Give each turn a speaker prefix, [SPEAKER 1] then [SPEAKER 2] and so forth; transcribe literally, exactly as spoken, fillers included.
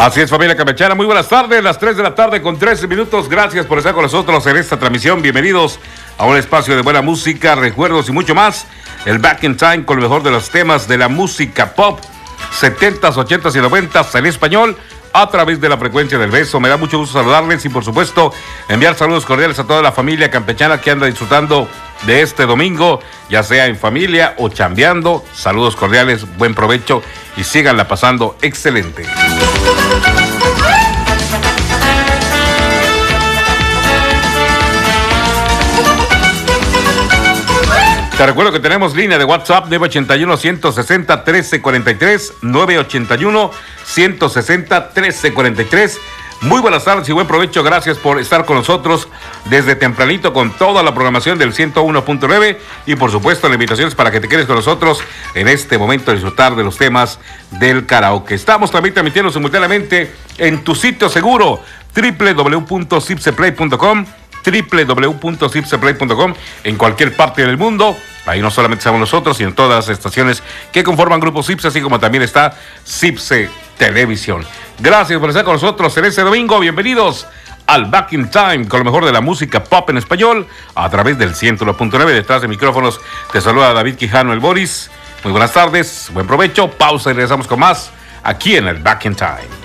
[SPEAKER 1] Así es, familia campechana, muy buenas tardes, las tres de la tarde con trece minutos, gracias por estar con nosotros en esta transmisión, bienvenidos a un espacio de buena música, recuerdos y mucho más, el Back in Time con lo mejor de los temas de la música pop, setentas, ochentas y noventas en español, a través de la frecuencia del beso. Me da mucho gusto saludarles y por supuesto enviar saludos cordiales a toda la familia campechana que anda disfrutando de este domingo, ya sea en familia o chambeando. Saludos cordiales, buen provecho y síganla pasando excelente. Te recuerdo que tenemos línea de WhatsApp nueve ochenta y uno, ciento sesenta, trece cuarenta y tres, nueve ochenta y uno, ciento sesenta, trece cuarenta y tres. Muy buenas tardes y buen provecho, gracias por estar con nosotros desde tempranito con toda la programación del ciento uno punto nueve y por supuesto la invitación es para que te quedes con nosotros en este momento a disfrutar de los temas del karaoke. Estamos también transmitiendo simultáneamente en tu sitio seguro, doble u doble u doble u punto zipseplay punto com, doble u doble u doble u punto zipseplay punto com, en cualquier parte del mundo. Ahí no solamente estamos nosotros, sino todas las estaciones que conforman Grupo Zipse, así como también está Zipse Televisión. Gracias por estar con nosotros en este domingo. Bienvenidos al Back in Time con lo mejor de la música pop en español a través del ciento uno punto nueve. Detrás de micrófonos te saluda David Quijano, el Boris. Muy buenas tardes, buen provecho, pausa y regresamos con más aquí en el Back in Time.